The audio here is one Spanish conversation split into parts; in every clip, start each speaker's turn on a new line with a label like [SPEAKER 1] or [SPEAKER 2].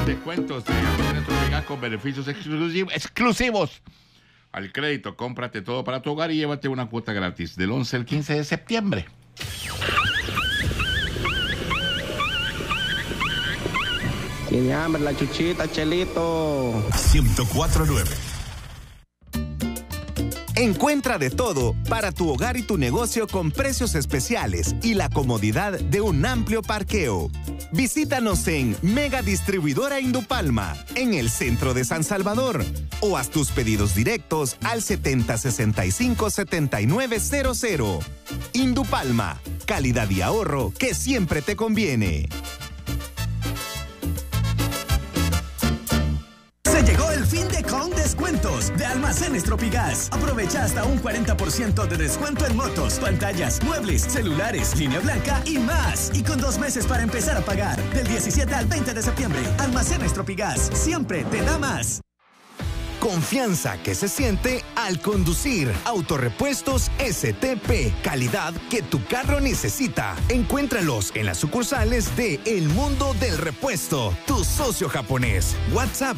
[SPEAKER 1] Descuentos de Almacenes Tropical con beneficios exclusivos. Al crédito, cómprate todo para tu hogar y llévate una cuota gratis del 11 al 15 de septiembre.
[SPEAKER 2] Tiene hambre la chuchita, Chelito.
[SPEAKER 3] 104.9.
[SPEAKER 4] Encuentra de todo para tu hogar y tu negocio con precios especiales y la comodidad de un amplio parqueo. Visítanos en Mega Distribuidora Indupalma, en el centro de San Salvador. O haz tus pedidos directos al 7065-7900. Indupalma, calidad y ahorro que siempre te conviene.
[SPEAKER 3] Llegó el fin de con descuentos de Almacenes Tropigas. Aprovecha hasta un 40% de descuento en motos, pantallas, muebles, celulares, línea blanca y más. Y con 2 meses para empezar a pagar. Del 17 al 20 de septiembre. Almacenes Tropigas. Siempre te da más.
[SPEAKER 4] Confianza que se siente al conducir. Autorepuestos STP. Calidad que tu carro necesita. Encuéntralos en las sucursales de El Mundo del Repuesto. Tu socio japonés. WhatsApp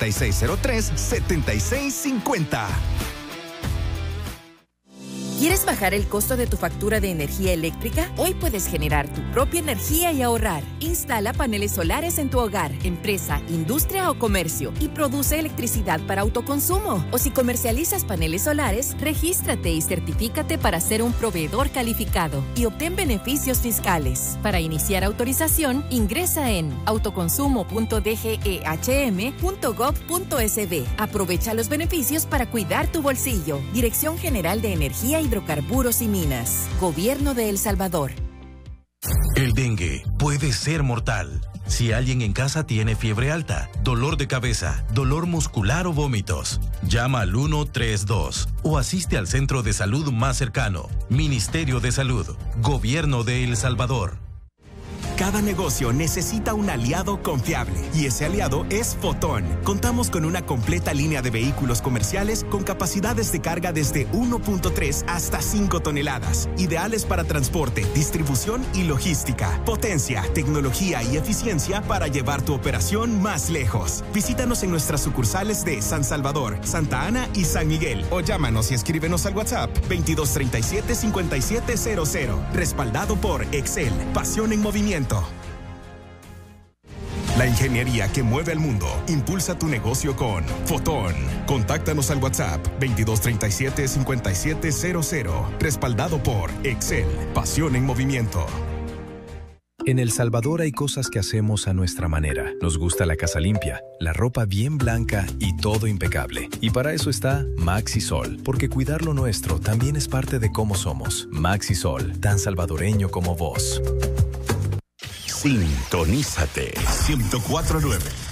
[SPEAKER 4] 7603-7650.
[SPEAKER 5] ¿Quieres bajar el costo de tu factura de energía eléctrica? Hoy puedes generar tu propia energía y ahorrar. Instala paneles solares en tu hogar, empresa, industria o comercio y produce electricidad para autoconsumo. O si comercializas paneles solares, regístrate y certifícate para ser un proveedor calificado y obtén beneficios fiscales. Para iniciar autorización, ingresa en autoconsumo.dgehm.gov.sb. Aprovecha los beneficios para cuidar tu bolsillo. Dirección General de Energía, Hidrocarburos y Minas. Gobierno de El Salvador.
[SPEAKER 6] El dengue puede ser mortal. Si alguien en casa tiene fiebre alta, dolor de cabeza, dolor muscular o vómitos, llama al 132 o asiste al centro de salud más cercano. Ministerio de Salud, Gobierno de El Salvador.
[SPEAKER 4] Cada negocio necesita un aliado confiable y ese aliado es Fotón. Contamos con una completa línea de vehículos comerciales con capacidades de carga desde 1.3 hasta 5 toneladas, ideales para transporte, distribución y logística. Potencia, tecnología y eficiencia para llevar tu operación más lejos. Visítanos en nuestras sucursales de San Salvador, Santa Ana y San Miguel o llámanos y escríbenos al WhatsApp 2237-5700. Respaldado por Excel, Pasión en Movimiento. La ingeniería que mueve el mundo. Impulsa tu negocio con Fotón. Contáctanos al WhatsApp 2237-5700. Respaldado por Excel, Pasión en Movimiento.
[SPEAKER 7] En El Salvador hay cosas que hacemos a nuestra manera. Nos gusta la casa limpia, la ropa bien blanca y todo impecable. Y para eso está Maxisol, porque cuidar lo nuestro también es parte de cómo somos. Maxisol, tan salvadoreño como vos.
[SPEAKER 3] Sintonízate 104.9.